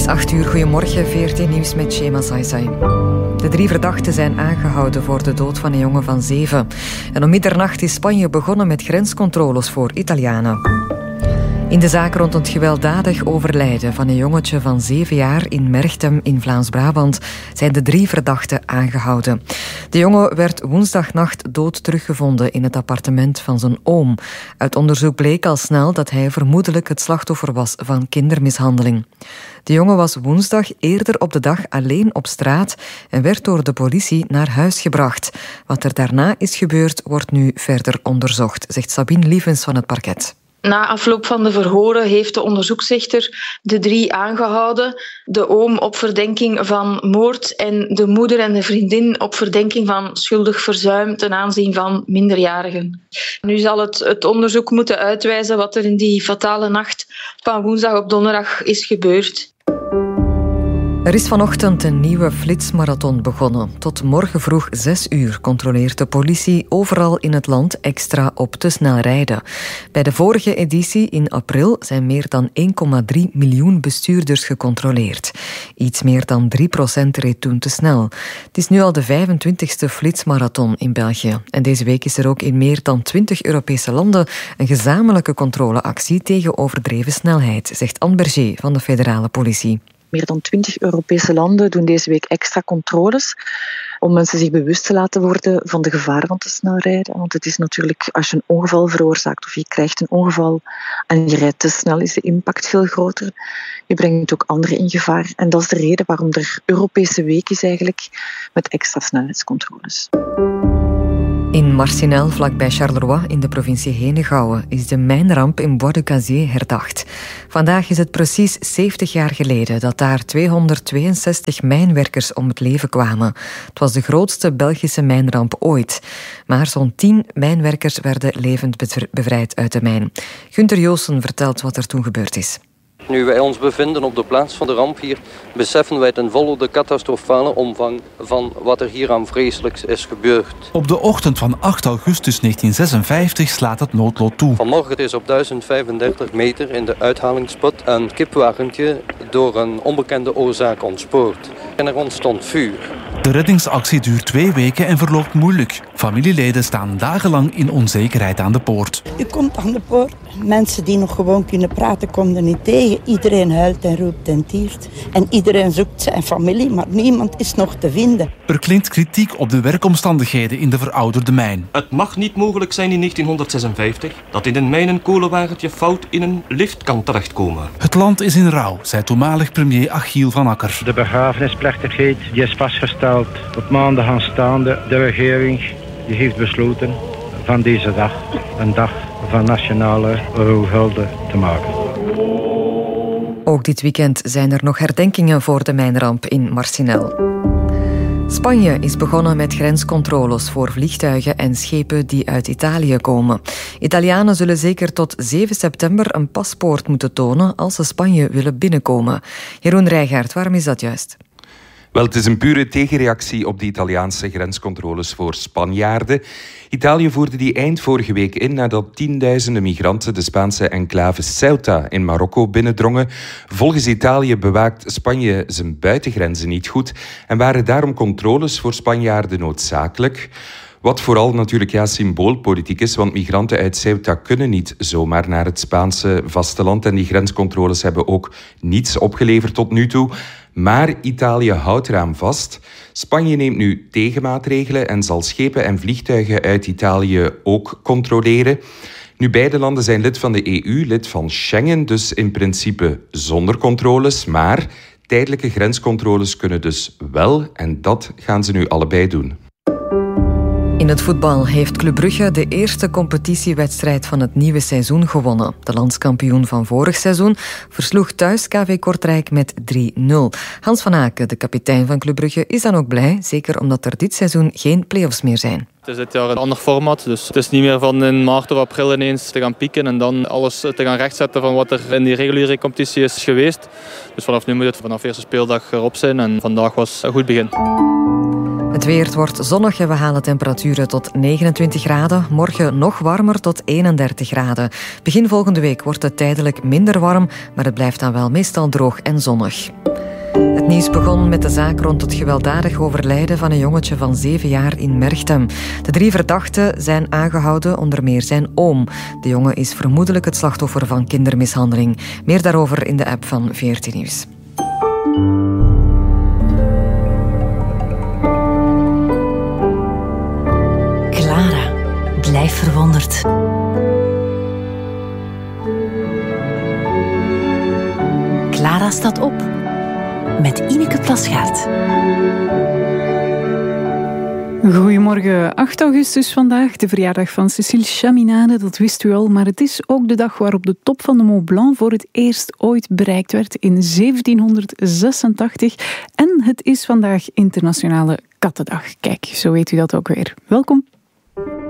is 8 uur. Goedemorgen, VRT Nieuws met Shema Saisai. De 3 verdachten zijn aangehouden voor de dood van een jongen van 7. En om middernacht is Spanje begonnen met grenscontroles voor Italianen. In de zaak rond het gewelddadig overlijden van een jongetje van 7 jaar in Merchtem in Vlaams-Brabant zijn de 3 verdachten aangehouden. De jongen werd woensdagnacht dood teruggevonden in het appartement van zijn oom. Uit onderzoek bleek al snel dat hij vermoedelijk het slachtoffer was van kindermishandeling. De jongen was woensdag eerder op de dag alleen op straat en werd door de politie naar huis gebracht. Wat er daarna is gebeurd, wordt nu verder onderzocht, zegt Sabine Lievens van het parket. Na afloop van de verhoren heeft de onderzoeksrechter de 3 aangehouden. De oom op verdenking van moord en de moeder en de vriendin op verdenking van schuldig verzuim ten aanzien van minderjarigen. Nu zal het onderzoek moeten uitwijzen wat er in die fatale nacht van woensdag op donderdag is gebeurd. Er is vanochtend een nieuwe flitsmarathon begonnen. Tot morgen vroeg 6 uur controleert de politie overal in het land extra op te snel rijden. Bij de vorige editie in april zijn meer dan 1,3 miljoen bestuurders gecontroleerd. Iets meer dan 3% reed toen te snel. Het is nu al de 25e flitsmarathon in België. En deze week is er ook in meer dan 20 Europese landen een gezamenlijke controleactie tegen overdreven snelheid, zegt Anne Berger van de federale politie. Meer dan 20 Europese landen doen deze week extra controles om mensen zich bewust te laten worden van de gevaren van te snel rijden. Want het is natuurlijk, als je een ongeval veroorzaakt of je krijgt een ongeval en je rijdt te snel, is de impact veel groter. Je brengt ook anderen in gevaar. En dat is de reden waarom er Europese week is eigenlijk met extra snelheidscontroles. In Marcinelle, vlakbij Charleroi, in de provincie Henegouwen, is de mijnramp in Bois de Cazier herdacht. Vandaag is het precies 70 jaar geleden dat daar 262 mijnwerkers om het leven kwamen. Het was de grootste Belgische mijnramp ooit. Maar zo'n 10 mijnwerkers werden levend bevrijd uit de mijn. Gunther Joossen vertelt wat er toen gebeurd is. Nu wij ons bevinden op de plaats van de ramp hier, beseffen wij ten volle de catastrofale omvang van wat er hier aan vreselijks is gebeurd. Op de ochtend van 8 augustus 1956 slaat het noodlot toe. Vanmorgen is op 1035 meter in de uithalingsput een kipwagentje door een onbekende oorzaak ontspoord. En er ontstond vuur. De reddingsactie duurt 2 weken en verloopt moeilijk. Familieleden staan dagenlang in onzekerheid aan de poort. Je komt aan de poort. Mensen die nog gewoon kunnen praten, komen er niet tegen. Iedereen huilt en roept en tiert. En iedereen zoekt zijn familie, maar niemand is nog te vinden. Er klinkt kritiek op de werkomstandigheden in de verouderde mijn. Het mag niet mogelijk zijn in 1956 dat in een mijn een kolenwagentje fout in een lift kan terechtkomen. Het land is in rouw, zei toenmalig premier Achiel van Akker. De begrafenisplechtigheid die is vastgesteld op maandag aanstaande. De regering die heeft besloten van deze dag een dag van nationale rouwhulde te maken. Ook dit weekend zijn er nog herdenkingen voor de mijnramp in Marcinelle. Spanje is begonnen met grenscontroles voor vliegtuigen en schepen die uit Italië komen. Italianen zullen zeker tot 7 september een paspoort moeten tonen als ze Spanje willen binnenkomen. Jeroen Rijgaard, waarom is dat juist? Wel, het is een pure tegenreactie op de Italiaanse grenscontroles voor Spanjaarden. Italië voerde die eind vorige week in nadat tienduizenden migranten de Spaanse enclave Ceuta in Marokko binnendrongen. Volgens Italië bewaakt Spanje zijn buitengrenzen niet goed en waren daarom controles voor Spanjaarden noodzakelijk. Wat vooral natuurlijk symboolpolitiek is, want migranten uit Ceuta kunnen niet zomaar naar het Spaanse vasteland en die grenscontroles hebben ook niets opgeleverd tot nu toe. Maar Italië houdt eraan vast. Spanje neemt nu tegenmaatregelen en zal schepen en vliegtuigen uit Italië ook controleren. Nu, beide landen zijn lid van de EU, lid van Schengen, dus in principe zonder controles. Maar tijdelijke grenscontroles kunnen dus wel en dat gaan ze nu allebei doen. In het voetbal heeft Club Brugge de eerste competitiewedstrijd van het nieuwe seizoen gewonnen. De landskampioen van vorig seizoen versloeg thuis KV Kortrijk met 3-0. Hans van Aken, de kapitein van Club Brugge, is dan ook blij, zeker omdat er dit seizoen geen play-offs meer zijn. Het is dit jaar een ander format, dus het is niet meer van in maart of april ineens te gaan pieken en dan alles te gaan rechtzetten van wat er in die reguliere competitie is geweest. Dus vanaf nu moet het vanaf eerste speeldag erop zijn en vandaag was een goed begin. Het weer wordt zonnig en we halen temperaturen tot 29 graden. Morgen nog warmer tot 31 graden. Begin volgende week wordt het tijdelijk minder warm, maar het blijft dan wel meestal droog en zonnig. Het nieuws begon met de zaak rond het gewelddadig overlijden van een jongetje van 7 jaar in Merchtem. De 3 verdachten zijn aangehouden, onder meer zijn oom. De jongen is vermoedelijk het slachtoffer van kindermishandeling. Meer daarover in de app van VRT Nieuws. Clara, blijf verwonderd. Clara staat op. Met Ineke Plasgaard. Goedemorgen, 8 augustus vandaag, de verjaardag van Cécile Chaminade, dat wist u al, maar het is ook de dag waarop de top van de Mont Blanc voor het eerst ooit bereikt werd in 1786. En het is vandaag Internationale Kattendag. Kijk, zo weet u dat ook weer. Welkom.